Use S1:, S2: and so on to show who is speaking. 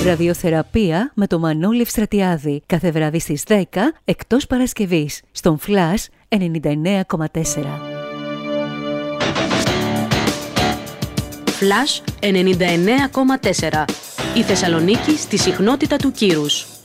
S1: Ραδιοθεραπεία με το Μανώλη Ευστρατιάδη. Κάθε βράδυ στις 10, εκτός Παρασκευής, στον Flash 99,4.
S2: Flash 99,4. Η Θεσσαλονίκη στη συχνότητα του κύρους.